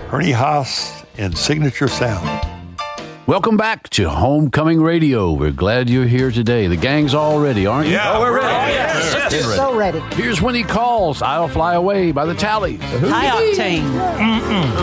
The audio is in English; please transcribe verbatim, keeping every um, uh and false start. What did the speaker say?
Ernie Haas and Signature Sound. Welcome back to Homecoming Radio. We're glad you're here today. The gang's all ready, aren't you? Yeah, oh, we're ready. Oh, yes. Yes. Yes. So ready. Here's When He Calls, I'll Fly Away by the Tallies. High Octane. Mm-mm.